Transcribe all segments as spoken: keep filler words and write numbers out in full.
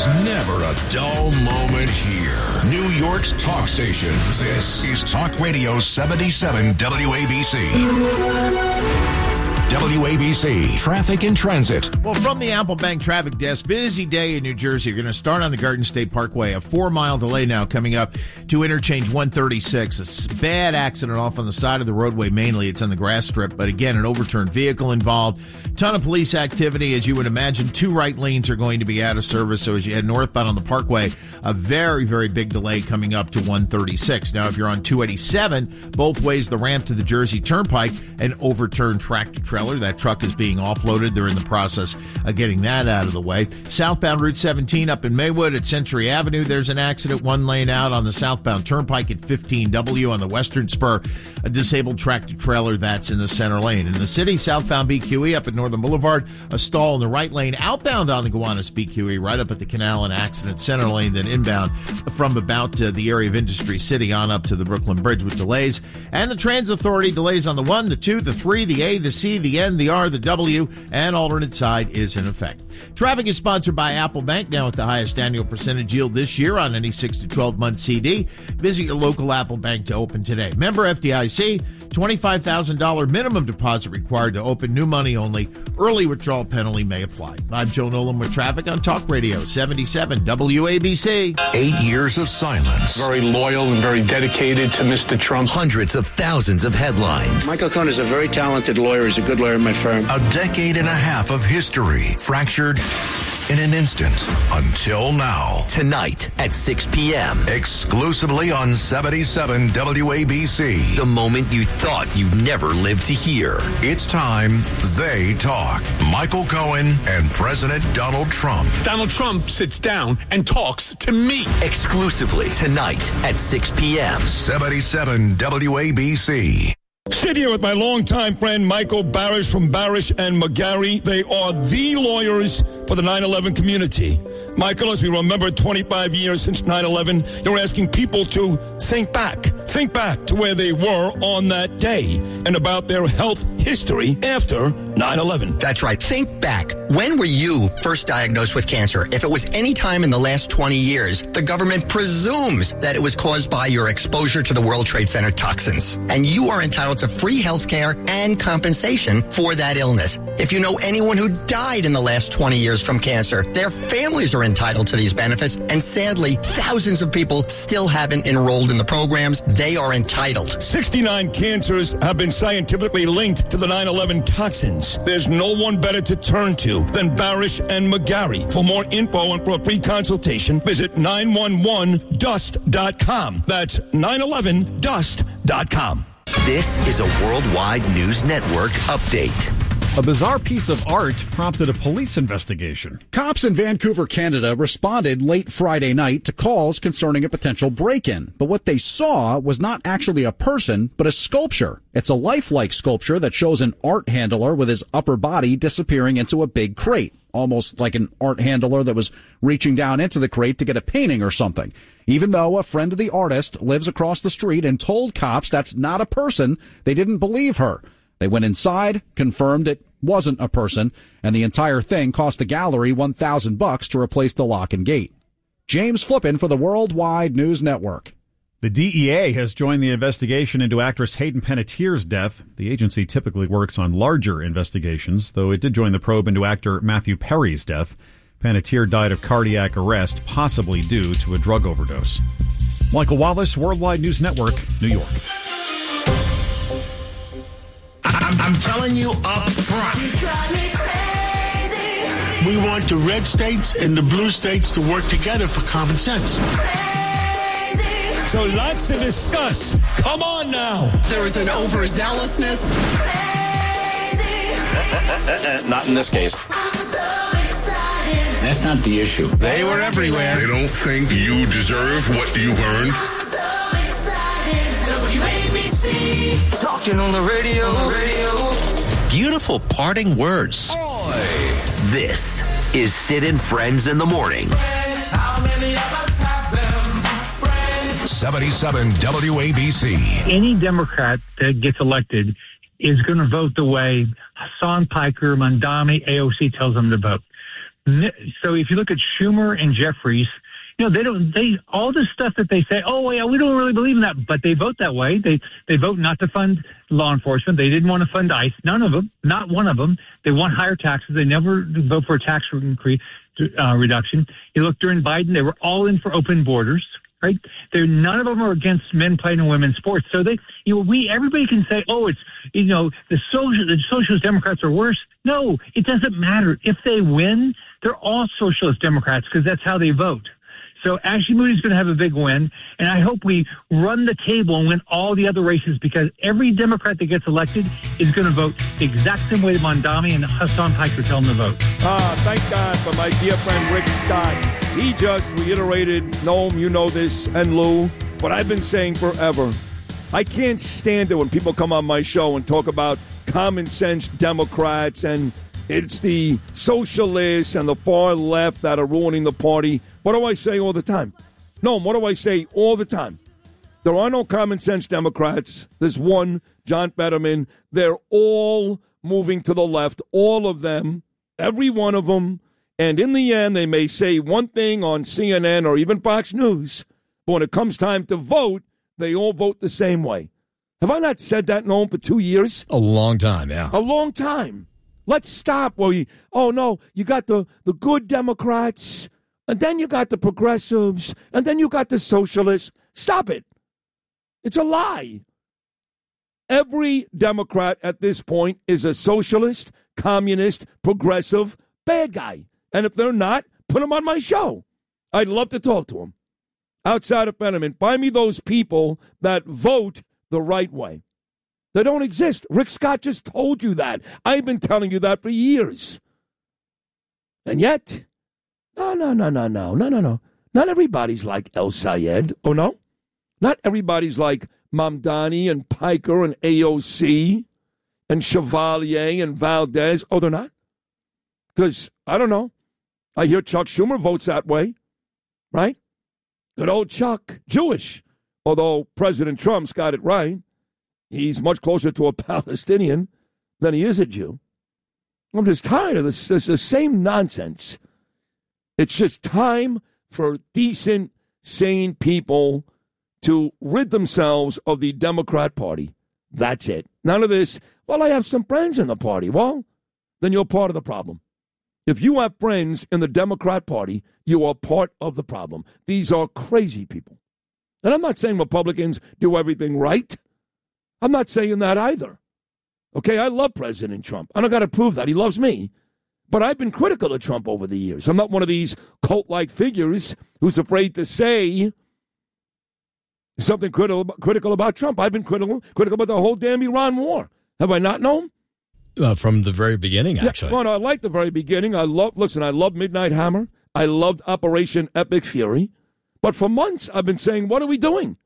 never a dull moment here. New York's talk station. This is Talk Radio seventy-seven W A B C. W A B C, Traffic and Transit. Well, from the Apple Bank traffic desk, busy day in New Jersey. You're going to start on the Garden State Parkway. A four-mile delay now coming up to interchange one thirty-six. A bad accident off on the side of the roadway. Mainly, it's on the grass strip. But again, an overturned vehicle involved. Ton of police activity, as you would imagine. Two right lanes are going to be out of service. So as you head northbound on the Parkway, a very, very big delay coming up to one thirty-six. Now, if you're on two eighty-seven, both ways, the ramp to the Jersey Turnpike, an overturned tractor trailer. That truck is being offloaded. They're in the process of getting that out of the way. Southbound Route seventeen up in Maywood at Century Avenue. There's an accident, one lane out on the southbound Turnpike at fifteen W on the western spur. A disabled tractor trailer that's in the center lane. In the city, southbound B Q E up at Northern Boulevard, a stall in the right lane. Outbound on the Gowanus B Q E right up at the canal, an accident, center lane, then inbound from about uh, the area of Industry City on up to the Brooklyn Bridge with delays. And the Transit Authority delays on the one, the two, the three, the A, the C, the N, the R, the W, and alternate side is in effect. Traffic is sponsored by Apple Bank, now at the highest annual percentage yield this year on any six to twelve month C D. Visit your local Apple Bank to open today. Member F D I C, twenty-five thousand dollars minimum deposit required to open, new money only. Early withdrawal penalty may apply. I'm Joe Nolan with traffic on Talk Radio seventy-seven W A B C. Eight years of silence. Very loyal and very dedicated to Mister Trump. Hundreds of thousands of headlines. Michael Cohen is a very talented lawyer. He's a good lawyer in my firm. A decade and a half of history fractured in an instant until now. Tonight at six p.m. Exclusively on seventy-seven W A B C. The moment you thought you'd never live to hear. It's time they talk. Michael Cohen and President Donald Trump. Donald Trump sits down and talks to me. Exclusively tonight at six p.m. seventy-seven W A B C. Sit here with my longtime friend Michael Barish from Barish and McGarry. They are the lawyers for the nine eleven community. Michael, as we remember twenty-five years since nine eleven, you're asking people to think back. Think back to where they were on that day and about their health history after nine eleven. That's right. Think back. When were you first diagnosed with cancer? If it was any time in the last twenty years, the government presumes that it was caused by your exposure to the World Trade Center toxins. And you are entitled to free health care and compensation for that illness. If you know anyone who died in the last twenty years from cancer, their families are entitled to these benefits. And sadly, thousands of people still haven't enrolled in the programs. They are entitled. sixty-nine cancers have been scientifically linked to the nine eleven toxins. There's no one better to turn to than Barish and McGarry. For more info and for a free consultation, visit nine one one dust dot com. That's nine eleven dust dot com. This is a Worldwide News Network update. A bizarre piece of art prompted a police investigation. Cops in Vancouver, Canada responded late Friday night to calls concerning a potential break-in. But what they saw was not actually a person, but a sculpture. It's a lifelike sculpture that shows an art handler with his upper body disappearing into a big crate, almost like an art handler that was reaching down into the crate to get a painting or something. Even though a friend of the artist lives across the street and told cops that's not a person, they didn't believe her. They went inside, confirmed it wasn't a person, and the entire thing cost the gallery one thousand bucks to replace the lock and gate. James Flippin for the Worldwide News Network. The D E A has joined the investigation into actress Hayden Panettiere's death. The agency typically works on larger investigations, though it did join the probe into actor Matthew Perry's death. Panettiere died of cardiac arrest, possibly due to a drug overdose. Michael Wallace, Worldwide News Network, New York. I'm, I'm telling you up front. We want the red states and the blue states to work together for common sense. So lots to discuss. Come on now. There is an overzealousness. Not in this case. That's not the issue. They were everywhere. They don't think you deserve what you've earned. W A B C, talking on the radio. On the radio. Beautiful parting words. Oy. This is Sid and Friends in the Morning. Friends, how many of us have them? Friends. seventy-seven W A B C. Any Democrat that gets elected is going to vote the way Hassan Piker, Mandami, A O C tells them to vote. So if you look at Schumer and Jeffries, you know, they don't, they, all this stuff that they say, oh, yeah, we don't really believe in that, but they vote that way. They, they vote not to fund law enforcement. They didn't want to fund ICE. None of them, not one of them. They want higher taxes. They never vote for a tax increase, uh, reduction. You look during Biden, they were all in for open borders, right? They're, none of them are against men playing in women's sports. So they, you know, we, everybody can say, oh, it's, you know, the social, the socialist Democrats are worse. No, it doesn't matter. If they win, they're all socialist Democrats because that's how they vote. So Ashley Moody's going to have a big win, and I hope we run the table and win all the other races because every Democrat that gets elected is going to vote the exact same way Mondami and Hassan Piker tell them to vote. Ah, thank God for my dear friend Rick Scott. He just reiterated, Noam, you know this, and Lou, what I've been saying forever. I can't stand it when people come on my show and talk about common sense Democrats and it's the socialists and the far left that are ruining the party. What do I say all the time? No, what do I say all the time? There are no common sense Democrats. There's one, John Fetterman. They're all moving to the left, all of them, every one of them. And in the end, they may say one thing on C N N or even Fox News, but when it comes time to vote, they all vote the same way. Have I not said that, Noam, for two years? A long time, yeah. A long time. Let's stop. Well, you, oh, no, you got the, the good Democrats, and then you got the progressives, and then you got the socialists. Stop it. It's a lie. Every Democrat at this point is a socialist, communist, progressive, bad guy. And if they're not, put them on my show. I'd love to talk to them. Outside of Fetterman, find me those people that vote the right way. They don't exist. Rick Scott just told you that. I've been telling you that for years. And yet, no, no, no, no, no, no, no, no. Not everybody's like El Sayed. Oh, no? Not everybody's like Mamdani and Piker and A O C and Chevalier and Valdez. Oh, they're not? Because, I don't know. I hear Chuck Schumer votes that way, right? Good old Chuck, Jewish. Although President Trump's got it right. He's much closer to a Palestinian than he is a Jew. I'm just tired of this. It's the same nonsense. It's just time for decent, sane people to rid themselves of the Democrat Party. That's it. None of this, well, I have some friends in the party. Well, then you're part of the problem. If you have friends in the Democrat Party, you are part of the problem. These are crazy people. And I'm not saying Republicans do everything right. I'm not saying that either. Okay, I love President Trump. I don't got to prove that. He loves me. But I've been critical of Trump over the years. I'm not one of these cult-like figures who's afraid to say something critical, critical about Trump. I've been critical, critical about the whole damn Iran war. Have I not known? Uh, from the very beginning, actually. Yeah, well, no, I like the very beginning. I love, listen, I love Midnight Hammer. I loved Operation Epic Fury. But for months, I've been saying, what are we doing?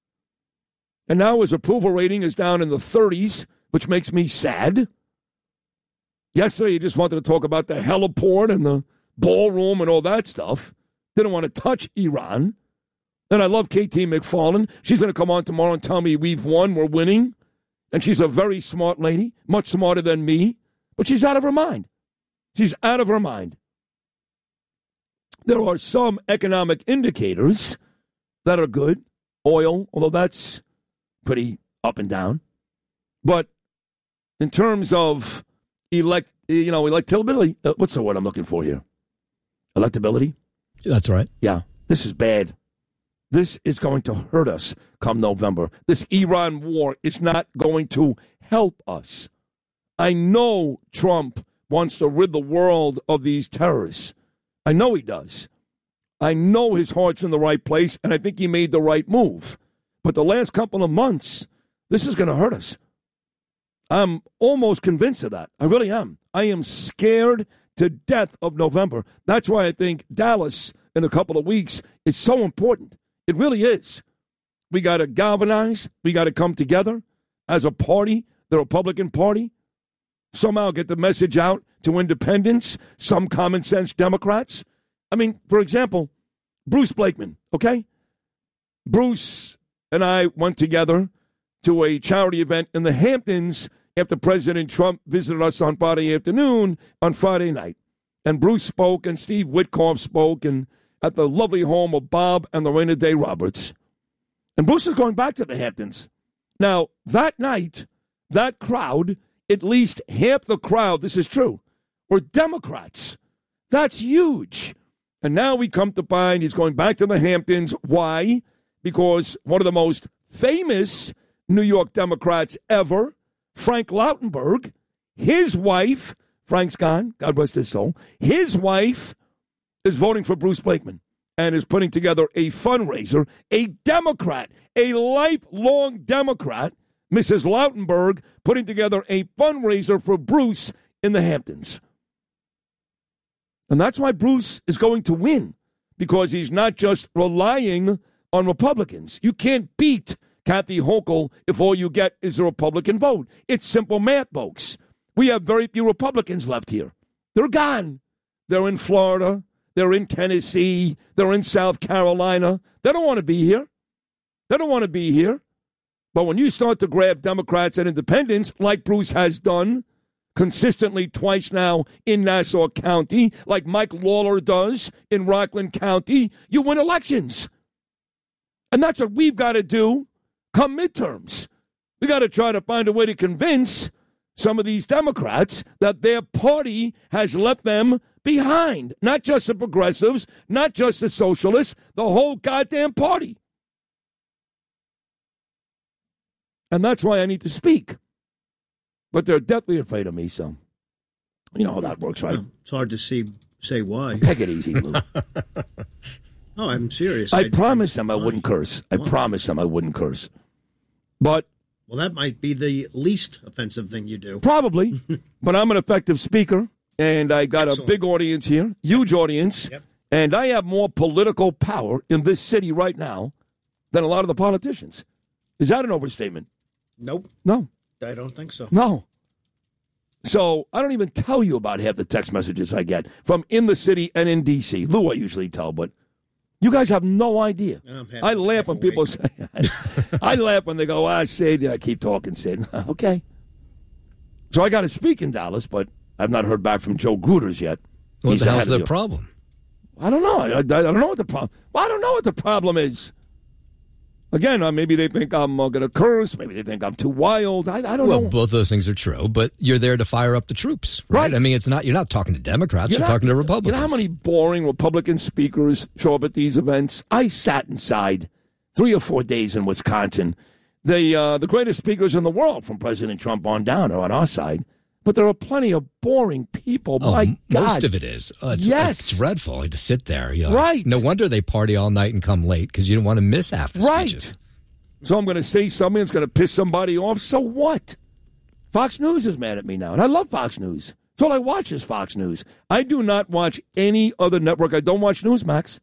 And now his approval rating is down in the thirties, which makes me sad. Yesterday, he just wanted to talk about the heliport and the ballroom and all that stuff. Didn't want to touch Iran. And I love K T McFarland. She's going to come on tomorrow and tell me we've won, we're winning. And she's a very smart lady, much smarter than me. But she's out of her mind. She's out of her mind. There are some economic indicators that are good. Oil, although that's pretty up and down. But in terms of elect, you know, electability, uh, what's the word I'm looking for here? Electability? That's right. Yeah, this is bad. This is going to hurt us come November. This Iran war is not going to help us. I know Trump wants to rid the world of these terrorists. I know he does. I know his heart's in the right place, and I think he made the right move. But the last couple of months, this is going to hurt us. I'm almost convinced of that. I really am. I am scared to death of November. That's why I think Dallas in a couple of weeks is so important. It really is. We got to galvanize. We got to come together as a party, the Republican Party, somehow get the message out to independents, some common sense Democrats. I mean, for example, Bruce Blakeman, okay? Bruce and I went together to a charity event in the Hamptons after President Trump visited us on Friday afternoon, on Friday night. And Bruce spoke, and Steve Witkoff spoke, and at the lovely home of Bob and Lorena Day Roberts. And Bruce is going back to the Hamptons. Now, that night, that crowd, at least half the crowd, this is true, were Democrats. That's huge. And now we come to find he's going back to the Hamptons. Why? Because one of the most famous New York Democrats ever, Frank Lautenberg, his wife, Frank's gone, God rest his soul, his wife is voting for Bruce Blakeman and is putting together a fundraiser, a Democrat, a lifelong Democrat, Missus Lautenberg, putting together a fundraiser for Bruce in the Hamptons. And that's why Bruce is going to win, because he's not just relying on Republicans. You can't beat Kathy Hochul if all you get is a Republican vote. It's simple math, folks. We have very few Republicans left here. They're gone. They're in Florida. They're in Tennessee. They're in South Carolina. They don't want to be here. They don't want to be here. But when you start to grab Democrats and independents, like Bruce has done consistently twice now in Nassau County, like Mike Lawler does in Rockland County, you win elections. And that's what we've got to do come midterms. We got to try to find a way to convince some of these Democrats that their party has left them behind. Not just the progressives, not just the socialists, the whole goddamn party. And that's why I need to speak. But they're deathly afraid of me, so you know how that works, right? Well, it's hard to see say why. Take it easy, Lou. Oh, I'm serious. I, I promised them I wouldn't curse. I why? promised them I wouldn't curse. But well, that might be the least offensive thing you do. Probably. But I'm an effective speaker, and I got Excellent. a big audience here, huge audience, yep. And I have more political power in this city right now than a lot of the politicians. Is that an overstatement? Nope. No. I don't think so. No. So I don't even tell you about half the text messages I get from in the city and in D C. Lou, I usually tell, but you guys have no idea. I laugh when people say, I laugh when they go, ah, Sid, yeah, keep talking, Sid. Okay. So I got to speak in Dallas, but I've not heard back from Joe Gruters yet. What the hell's the problem? I don't know. I, I, I don't know what the problem. Well, I don't know what the problem is. Again, uh, maybe they think I'm uh, going to curse. Maybe they think I'm too wild. I, I don't well, know. Well, both those things are true, but you're there to fire up the troops, right? right. I mean, it's not you're not talking to Democrats. You're, you're not, talking to Republicans. You know how many boring Republican speakers show up at these events? I sat inside three or four days in Wisconsin. The uh, the greatest speakers in the world, from President Trump on down, are on our side. But there are plenty of boring people. Oh, My God. Most of it is. Oh, it's, yes. It's dreadful to sit there. You know, right. No wonder they party all night and come late, because you don't want to miss half the right. speeches. So I'm going to say something that's going to piss somebody off. So what? Fox News is mad at me now, and I love Fox News. That's all I watch is Fox News. I do not watch any other network. I don't watch Newsmax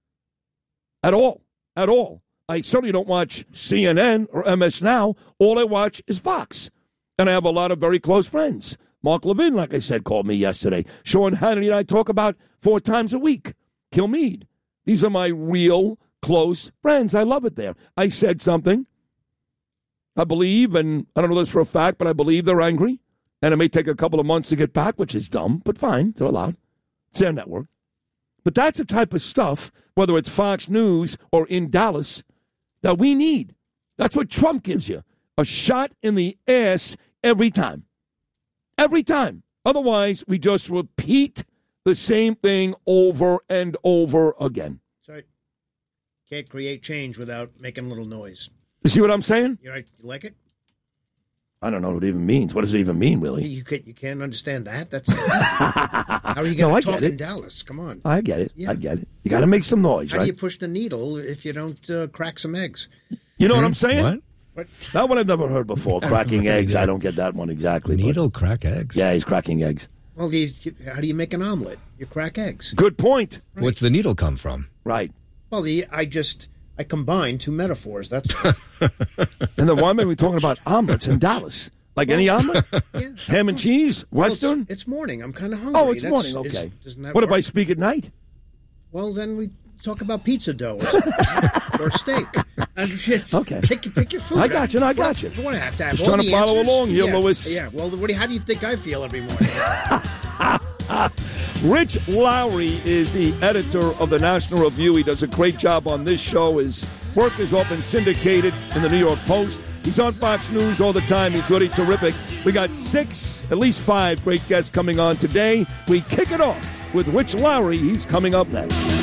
at all, at all. I certainly don't watch C N N or M S Now. All I watch is Fox, and I have a lot of very close friends. Mark Levin, like I said, called me yesterday. Sean Hannity and I talk about four times a week. Kilmeade. These are my real close friends. I love it there. I said something. I believe, and I don't know this for a fact, but I believe they're angry. And it may take a couple of months to get back, which is dumb, but fine. They're allowed. It's their network. But that's the type of stuff, whether it's Fox News or in Dallas, that we need. That's what Trump gives you. A shot in the ass every time. Every time. Otherwise, we just repeat the same thing over and over again. Sorry. Can't create change without making a little noise. You see what I'm saying? You, right, you like it? I don't know what it even means. What does it even mean, really? You can't, you can't understand that? That's how are you going no, to talk it. in Dallas? Come on. I get it. Yeah. I get it. You got to make some noise, how right? How do you push the needle if you don't uh, crack some eggs? You know hmm? what I'm saying? What? What? That one I've never heard before. Cracking eggs. I don't get that one exactly. Needle but, crack eggs? Yeah, he's cracking eggs. Well, you, you, how do you make an omelet? You crack eggs. Good point. Right. What's the needle come from? Right. Well, the, I just... I combined two metaphors, that's And then why am I talking about omelets in Dallas? Like well, any omelet? Yeah. Ham and cheese? Western? Well, it's, it's morning. I'm kind of hungry. Oh, it's that's, morning. Okay. Is, what work? if I speak at night? Well, then we talk about pizza dough or, or steak. Okay. Pick, pick your food. I got you. I got you. You want to have to have Just all trying the to follow answers. along here, yeah. Louis. Yeah. Well, what do you, how do you think I feel every morning? Rich Lowry is the editor of the National Review. He does a great job on this show. His work has all been syndicated in the New York Post. He's on Fox News all the time. He's really terrific. We got six, at least five great guests coming on today. We kick it off with Rich Lowry. He's coming up next.